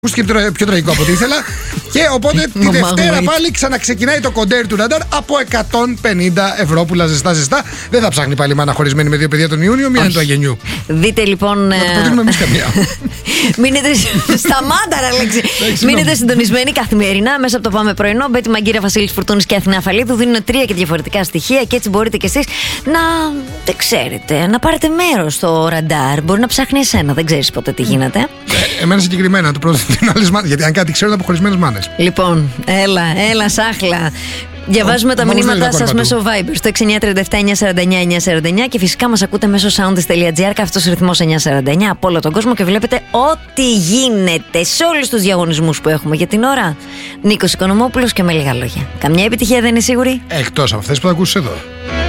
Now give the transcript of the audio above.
Ακούστηκε πιο τραγικό από ό,τι ήθελα. Και οπότε τη Δευτέρα πάλι ξαναξεκινάει το κοντέρ του ραντάρ από 150 ευρώ ζεστά. Δεν θα ψάχνει πάλι μάνα χωρισμένη με 2 παιδιά τον Ιούνιο, μία είναι του αγενιού. Δείτε λοιπόν. Να το προτείνουμε εμείς καμία. Μείνετε. Σταμάτα, ρε Αλέξη. Μείνετε συντονισμένοι καθημερινά μέσα από το Πάμε Πρωινό. Μπέτη Μαγκύρα, Βασίλης Φουρτούνης και Αθηνά Φαλίδου δίνουν 3 και διαφορετικά στοιχεία και έτσι μπορείτε κι εσείς να. Δεν ξέρετε, να πάρετε μέρος στο ραντάρ. Μπορεί να ψάχνει εσένα, δεν ξέρεις ποτέ τι γίνεται. Εμένα συγκεκριμένα το προτείνω άλλες μάνες. Γιατί αν κάτι ξέρω είναι από χωρισμένες μάνες. Λοιπόν, έλα, σάχλα. Διαβάζουμε τα μηνύματά σας μέσω Viber στο 6937-949-949 και φυσικά μας ακούτε μέσω soundis.gr, αυτός ο ρυθμός 949 από όλο τον κόσμο και βλέπετε ό,τι γίνεται σε όλους τους διαγωνισμούς που έχουμε για την ώρα. Νίκος Οικονομόπουλος και με λίγα λόγια. Καμιά επιτυχία δεν είναι σίγουρη. Εκτός από αυτές που θα ακούσεις εδώ.